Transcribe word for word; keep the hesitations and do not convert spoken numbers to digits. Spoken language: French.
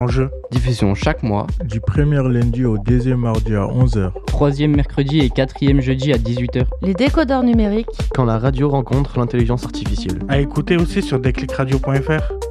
Enjeu. Diffusion chaque mois. Du premier lundi au deuxième mardi à onze heures. Troisième mercredi et quatrième jeudi à dix-huit heures. Les décodeurs numériques. Quand la radio rencontre l'intelligence artificielle. À écouter aussi sur déclic radio point f r.